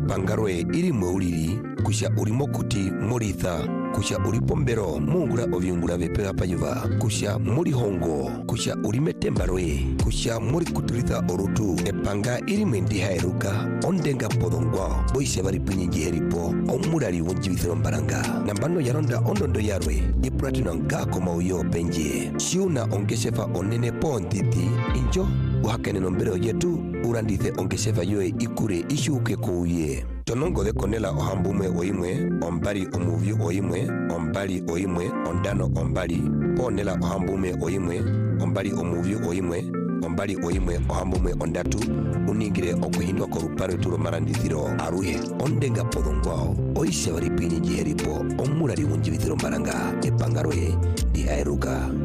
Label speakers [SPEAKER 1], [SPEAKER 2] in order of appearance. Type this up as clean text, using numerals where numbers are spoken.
[SPEAKER 1] epangarwe iri mweulili kusha ulimo kuti muritha kusha ulipo mbero mungula ovyungula vepega payuva kusha muri hongo kusha ulime tembarwe kusha muri kuturitha orutu epanga iri mwendiha eruka ondenga podongwa boise bari pinyi heripo omurali wonjibithiro mbaranga nambano yaronda ondondo yarwe ipratina ngako mauyo penje shiuna ongeshefa onene ponditi injo uhakene nombero yetu urandithe ongeshefa yoe ikure ishuke kuuye tonongo de konela ohambume oimwe ombali omuvyu oimwe ombali oimwe ondano ombali ponela ohambume oimwe ombali omuvyu oimwe ombali oimwe ohambume ondatu uningire okuhindwa koruparo turo marandithiro aruhe ondenga podongwao oise bari pinyi jiheripo omurali wunjibithiro maranga epangaroye dihaeruka